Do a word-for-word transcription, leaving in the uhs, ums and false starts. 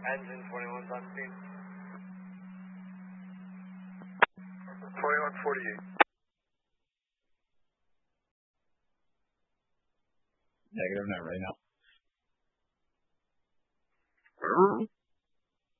Engine twenty-one's on scene. twenty-one forty-eight. Negative, not right now.